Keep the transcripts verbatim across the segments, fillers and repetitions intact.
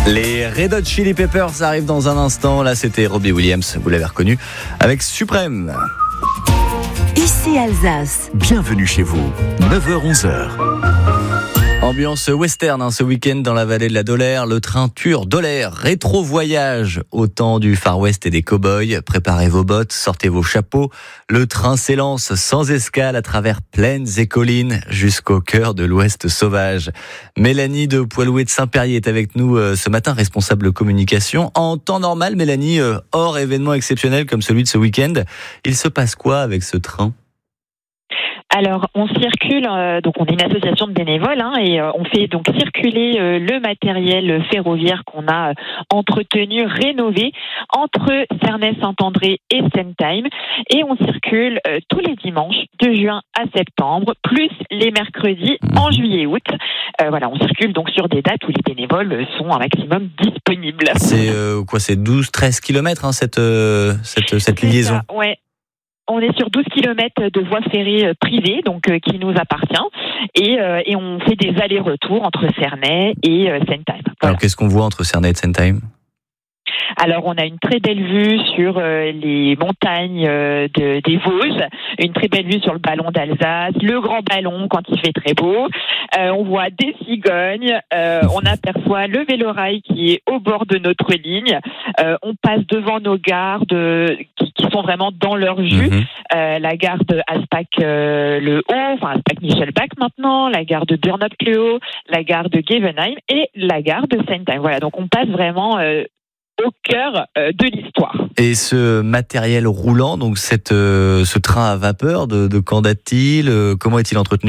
Les Red Hot Chili Peppers arrivent dans un instant. Là, c'était Robbie Williams, vous l'avez reconnu, avec Suprême. Ici Alsace. Bienvenue chez vous, neuf heures onze heures. Ambiance western hein, ce week-end dans la vallée de la Dolère. Le train Tur Dolère, rétro voyage au temps du Far West et des cow-boys. Préparez vos bottes, sortez vos chapeaux. Le train s'élance sans escale à travers plaines et collines jusqu'au cœur de l'Ouest sauvage. Mélanie de Poilouet de Saint-Périer est avec nous euh, ce matin, responsable communication. En temps normal, Mélanie, euh, hors événement exceptionnel comme celui de ce week-end, il se passe quoi avec ce train ? Alors, on circule, euh, donc on est une association de bénévoles, hein, et euh, on fait donc circuler euh, le matériel ferroviaire qu'on a euh, entretenu, rénové entre Cernay-Saint-André et Sentheim, et on circule euh, tous les dimanches de juin à septembre, plus les mercredis en juillet-août. Euh, voilà, on circule donc sur des dates où les bénévoles sont un maximum disponibles. C'est euh, quoi, c'est douze treize kilomètres hein, cette, euh, cette, cette liaison. Ça, ouais. On est sur douze kilomètres de voie ferrée privée, donc euh, qui nous appartient, et, euh, et on fait des allers-retours entre Cernay et euh, Sentheim. Voilà. Alors qu'est-ce qu'on voit entre Cernay et Sentheim ? Alors, on a une très belle vue sur euh, les montagnes euh, de, des Vosges, une très belle vue sur le ballon d'Alsace, le grand ballon quand il fait très beau. Euh, on voit des cigognes, euh, on aperçoit le vélorail qui est au bord de notre ligne. Euh, on passe devant nos gares de, qui, qui sont vraiment dans leur jus. Mm-hmm. Euh, la gare de Aspach euh, le Haut, enfin Aspach Michelbach maintenant, la gare de Burnop-le-Haut, la gare de Gevenheim et la gare de Sentheim. Voilà, donc on passe vraiment euh, au cœur euh, de l'histoire. Et ce matériel roulant, donc cette, euh, ce train à vapeur, de, de quand date-t-il ? euh, Comment est-il entretenu ?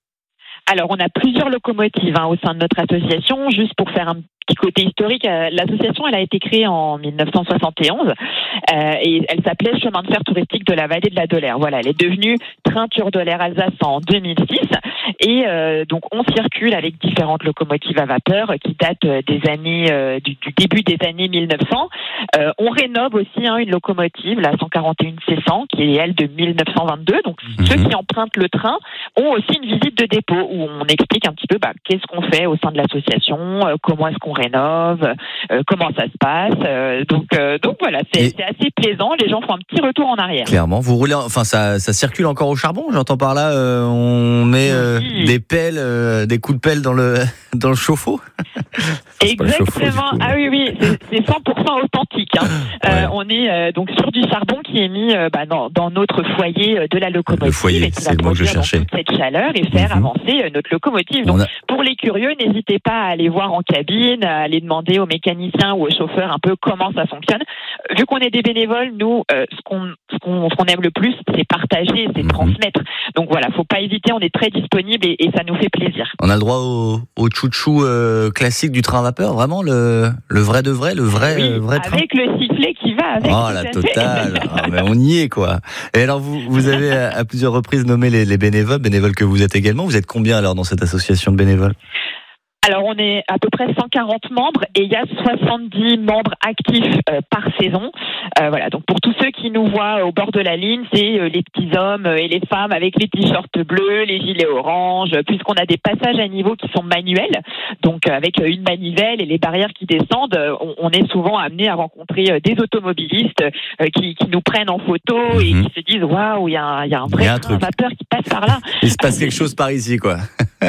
Alors, on a plusieurs locomotives hein, au sein de notre association. Juste pour faire un petit côté historique, euh, l'association elle a été créée en dix-neuf cent soixante et onze euh, et elle s'appelait Chemin de fer touristique de la vallée de la Dolère. Voilà, elle est devenue Train Tur Dolère Alsace en deux mille six et euh, donc on circule avec différentes locomotives à vapeur qui datent des années euh, du, du début des années mille neuf cents. Euh, on rénove aussi hein, une locomotive, la cent quarante et un C cent, qui est elle de mille neuf cent vingt-deux. Donc mmh. ceux qui empruntent le train ont aussi une visite de dépôt où on explique un petit peu bah, qu'est-ce qu'on fait au sein de l'association, euh, comment est-ce qu'on rénove, euh, comment ça se passe. Euh, donc, euh, donc voilà, c'est, Et... c'est assez plaisant. Les gens font un petit retour en arrière. Clairement, vous roulez, enfin ça, ça circule encore au charbon. J'entends par là, euh, on met euh, oui. des pelles, euh, des coups de pelle dans le dans le chauffe-eau. Exactement. Le chauffe-eau, ah oui oui, c'est, c'est cent pour cent authentique. Hein. Ouais. Euh, on est euh, donc sur du charbon qui est mis euh, bah, dans, dans notre foyer de la locomotive. Le foyer, c'est le mot que je cherchais. Toute cette chaleur et faire mm-hmm. avancer euh, notre locomotive. Donc a... pour les curieux, n'hésitez pas à aller voir en cabine, à aller demander aux mécaniciens ou aux chauffeurs un peu comment ça fonctionne. Vu qu'on est des bénévoles, nous, euh, ce, qu'on, ce, qu'on, ce qu'on aime le plus, c'est partager, c'est mm-hmm. transmettre. Donc voilà, faut pas hésiter, on est très disponible et, et ça nous fait plaisir. On a le droit au, au chouchou euh, classique du train à vapeur, vraiment le, le vrai de vrai, le vrai, oui, euh, vrai train. Avec le sifflet qui va avec. Oh la totale, ah, mais on y est quoi. Et alors vous, vous avez à, à plusieurs reprises nommé les, les bénévoles, bénévoles que vous êtes également. Vous êtes combien alors dans cette association de bénévoles ? Alors, on est à peu près cent quarante membres et il y a soixante-dix membres actifs euh, par saison. Euh, voilà, donc pour tous ceux qui nous voient au bord de la ligne, c'est euh, les petits hommes et les femmes avec les t-shirts bleus, les gilets oranges, puisqu'on a des passages à niveau qui sont manuels, donc euh, avec une manivelle et les barrières qui descendent, euh, on, on est souvent amené à rencontrer euh, des automobilistes euh, qui, qui nous prennent en photo mm-hmm. et qui se disent « Waouh, il y a un, il y a un vrai train à vapeur qui passe par là ». Il se passe quelque chose par ici, quoi.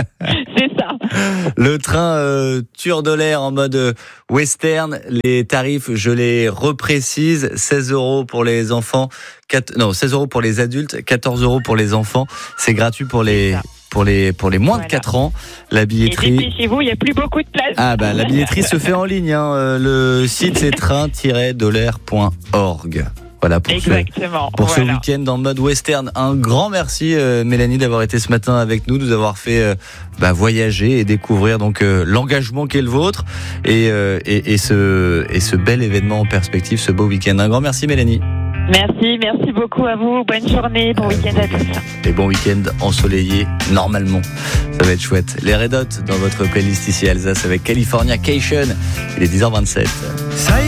C'est ça. Le train euh, Tur Dolère en mode euh, western, les tarifs, je les reprécise, seize euros pour les enfants, quatre, non, seize euros pour les adultes, quatorze euros pour les enfants. C'est gratuit pour les, pour les, pour les moins voilà. de quatre ans. La billetterie. Et chez vous, il n'y a plus beaucoup de place. Ah bah, la billetterie se fait en ligne, hein. Le site, c'est train tiret dolère point org. Voilà pour Exactement. ce, pour voilà. ce week-end en mode western. Un grand merci euh, Mélanie d'avoir été ce matin avec nous, de nous avoir fait euh, bah, voyager et découvrir donc euh, l'engagement qu'est le vôtre et, euh, et, et, ce, et ce bel événement en perspective, ce beau week-end. Un grand merci Mélanie. Merci, merci beaucoup à vous. Bonne journée, bon euh, week-end bon, à tous. Et bon week-end ensoleillé, normalement. Ça va être chouette. Les Red Hot dans votre playlist ici Alsace avec Californication. Il est dix heures vingt-sept. Ça